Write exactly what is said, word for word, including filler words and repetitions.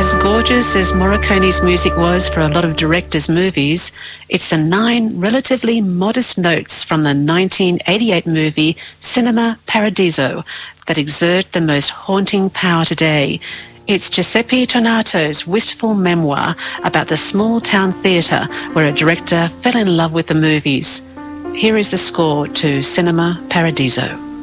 As gorgeous as Morricone's music was for a lot of directors' movies, it's the nine relatively modest notes from the nineteen eighty-eight movie Cinema Paradiso that exert the most haunting power today. It's Giuseppe Tornato's wistful memoir about the small-town theatre where a director fell in love with the movies. Here is the score to Cinema Paradiso.